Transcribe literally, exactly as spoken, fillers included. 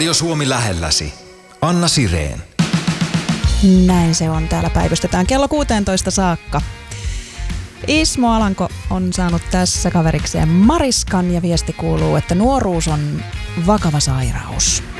Radio Suomi lähelläsi. Anna Sireen. Näin se on. Täällä päivystetään kello kuusitoista saakka. Ismo Alanko on saanut tässä kaverikseen Mariskan ja viesti kuuluu, että nuoruus on vakava sairaus.